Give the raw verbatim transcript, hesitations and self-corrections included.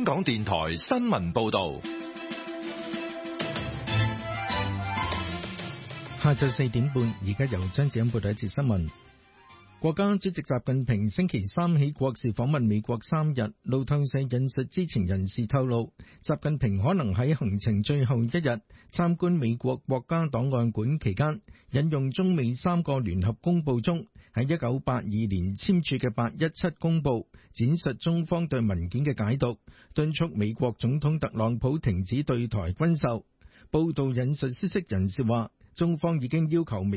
港電台新聞報道。 下晝四點半，而家由張子欣報道一節新聞。國家主席習近平星期三起國事訪問美國三日。路透社引述知情人士透露，習近平可能喺行程最後一日參觀美國國家檔案館期間，引用中美三個聯合公報中喺一九八二年簽署嘅八一七公報，展述中方對文件嘅解讀，敦促美國總統特朗普停止對台軍售。報道引述消息人士話，中方已經要求美